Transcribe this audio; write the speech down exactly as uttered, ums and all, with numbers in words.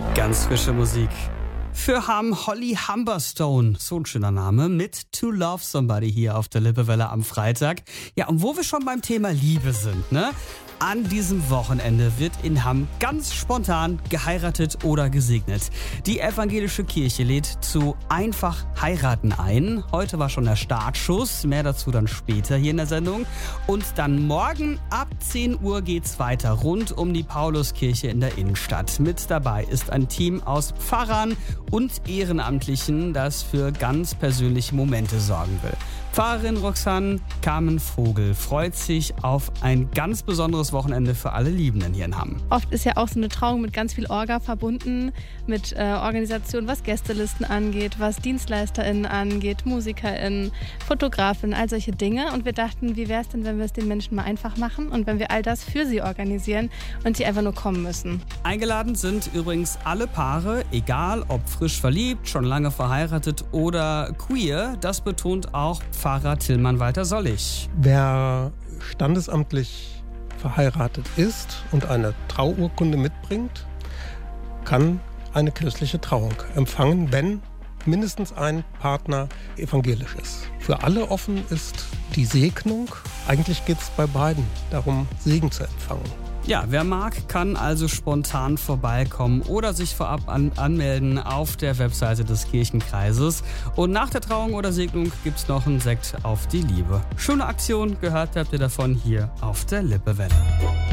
Ganz frische Musik. Für haben Holly Humberstone, so ein schöner Name, mit To Love Somebody hier auf der Lippewelle am Freitag. Ja, und wo wir schon beim Thema Liebe sind, ne? An diesem Wochenende wird in Hamm ganz spontan geheiratet oder gesegnet. Die evangelische Kirche lädt zu Einfach heiraten ein. Heute war schon der Startschuss, mehr dazu dann später hier in der Sendung. Und dann morgen ab zehn Uhr geht's weiter rund um die Pauluskirche in der Innenstadt. Mit dabei ist ein Team aus Pfarrern und Ehrenamtlichen, das für ganz persönliche Momente sorgen will. Pfarrerin Roxanne Carmen Vogel freut sich auf ein ganz besonderes Wochenende für alle Liebenden hier in Hamm. Oft ist ja auch so eine Trauung mit ganz viel Orga verbunden, mit äh, Organisation, was Gästelisten angeht, was DienstleisterInnen angeht, MusikerInnen, FotografInnen, all solche Dinge. Und wir dachten, wie wäre es denn, wenn wir es den Menschen mal einfach machen und wenn wir all das für sie organisieren und sie einfach nur kommen müssen. Eingeladen sind übrigens alle Paare, egal ob frisch verliebt, schon lange verheiratet oder queer. Das betont auch Pfarrer Tillmann Walter Sollig. Wer standesamtlich verheiratet ist und eine Trauurkunde mitbringt, kann eine kirchliche Trauung empfangen, wenn mindestens ein Partner evangelisch ist. Für alle offen ist die Segnung. Eigentlich geht es bei beiden darum, Segen zu empfangen. Ja, wer mag, kann also spontan vorbeikommen oder sich vorab an- anmelden auf der Webseite des Kirchenkreises. Und nach der Trauung oder Segnung gibt's noch einen Sekt auf die Liebe. Schöne Aktion, gehört habt ihr davon hier auf der Lippewelle.